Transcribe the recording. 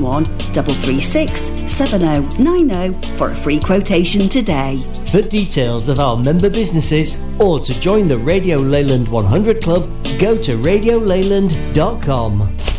091 336 7090 for a free quotation today. For details of our member businesses or to join the Radio Leyland 100 Club, go to radioleyland.com.